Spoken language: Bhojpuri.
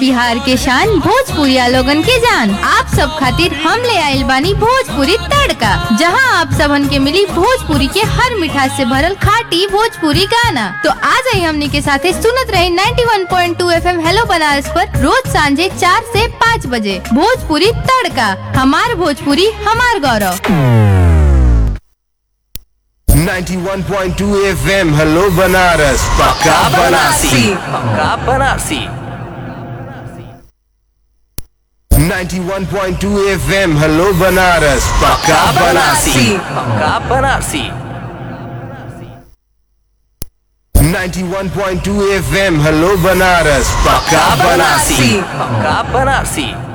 बिहार के शान भोजपुरिया लोगन के जान। आप सब खातिर हम ले आइल बानी भोजपुरी तड़का, जहां आप सबन के मिली भोजपुरी के हर मिठास से भरल खाटी भोजपुरी गाना। तो आज ही हमनी के साथे सुनत रहे 91.2 FM हेलो बनारस पर रोज सांझे 4 से 5 बजे भोजपुरी तड़का। हमार भोजपुरी हमार गौरव। 91.2 FM हेलो बनारस पक्का बनारसी, पक्का बनारसी। 91.2 FM हेलो बनारस पक्का बनारसी, पक्का बनारसी। 91.2 FM हेलो बनारस पक्का बनारसी, पक्का बनारसी।